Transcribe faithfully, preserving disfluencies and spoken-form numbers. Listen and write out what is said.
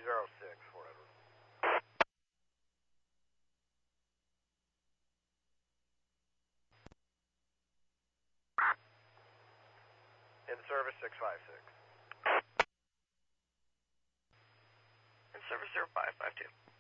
zero six, Fort Edward. In service six five six. In service zero five five two.